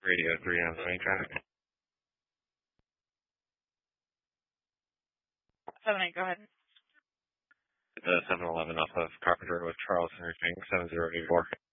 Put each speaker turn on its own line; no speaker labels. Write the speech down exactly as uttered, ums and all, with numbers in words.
Radio three on the main traffic.
seven eight, go ahead.
The seven eleven off of Carpenter with Charles Henry Fink, seven zero eight four.